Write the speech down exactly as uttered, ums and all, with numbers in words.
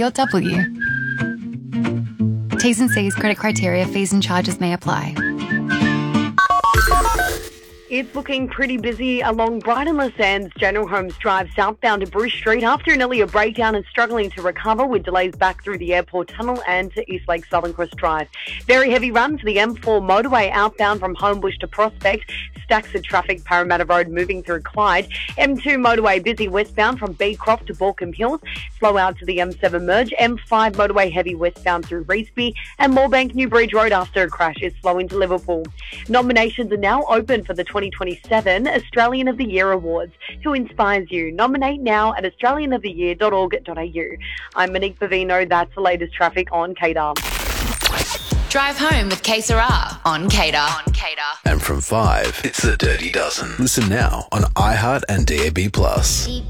Your W. T's and C's, credit criteria, fees and charges may apply. It's looking pretty busy along Brighton Les Sands General Holmes Drive southbound to Bruce Street after an earlier breakdown and struggling to recover with delays back through the airport tunnel and to Eastlake Southern Cross Drive. Very heavy run for the M four motorway outbound from Homebush to Prospect. Stacks of traffic Parramatta Road moving through Clyde. M two motorway busy westbound from Beecroft to Balcombe Hills. Slow out to the M seven merge. M five motorway heavy westbound through Reesby. And Moorebank New Bridge Road after a crash is slow into Liverpool. Nominations are now open for the twenty twenty-seven Australian of the Year Awards. Who inspires you? Nominate now at australian of the year dot org dot a u. I'm Monique Bavino. That's the latest traffic on K D A R. Drive home with K Sarah on K D A R. On K D A R. And from five, it's the Dirty Dozen. Listen now on iHeart and D A B Plus.